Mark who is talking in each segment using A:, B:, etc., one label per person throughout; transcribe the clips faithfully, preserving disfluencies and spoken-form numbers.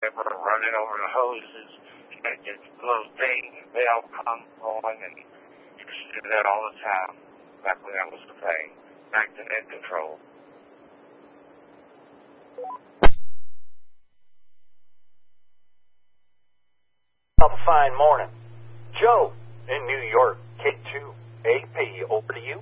A: They were running over the hoses, and just little thing, valve pump going, and used to do that all the time, back when that was the thing, back to net control.
B: Of a fine morning. Joe in New York, K two A P, over to you.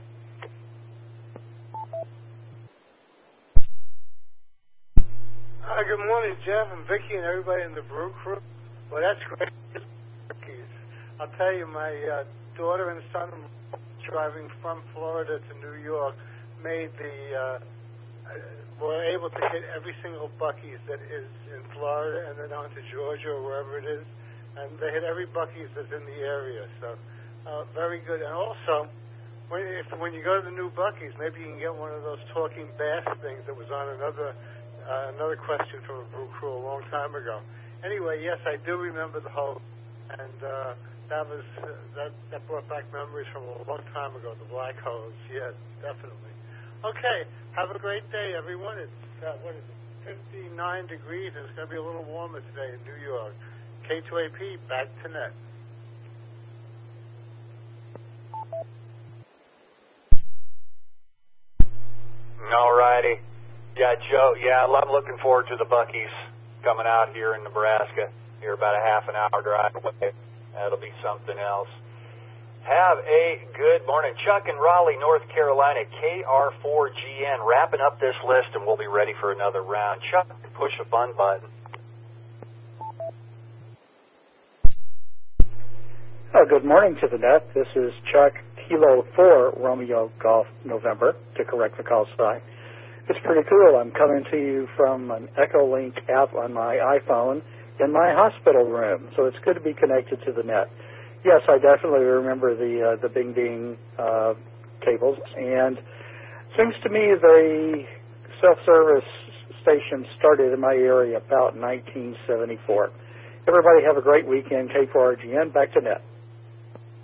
C: Uh, good morning, Jeff and Vicki and everybody in the brew crew. Well, that's great. I'll tell you, my uh, daughter and son driving from Florida to New York made the, uh, were able to hit every single Buc-ee's that is in Florida and then on to Georgia or wherever it is. And they hit every Buc-ee's that's in the area. So, uh, very good. And also, when, if, when you go to the new Buc-ee's, maybe you can get one of those talking bass things that was on another Uh, another question from a brew crew a long time ago. Anyway, yes, I do remember the whole, and uh, that was uh, that that brought back memories from a long time ago. The black hose, yeah, definitely. Okay, have a great day, everyone. It's uh, what is it, fifty-nine degrees, and it's going to be a little warmer today in New York. K two A P, back to net.
B: All righty. Yeah, Joe, yeah, I'm looking forward to the Buc-ee's coming out here in Nebraska. Here about a half an hour drive away. That'll be something else. Have a good morning. Chuck in Raleigh, North Carolina, K R four G N, wrapping up this list, and we'll be ready for another round. Chuck, push a fun button.
D: Oh, good morning to the net. This is Chuck, Kilo four, Romeo Golf November, to correct the call sign. It's pretty cool. I'm coming to you from an Echolink app on my iPhone in my hospital room, so it's good to be connected to the net. Yes, I definitely remember the uh, the Bing Bing uh, cables, and seems to me the self-service station started in my area about nineteen seventy-four. Everybody have a great weekend. K four R G N, back to net.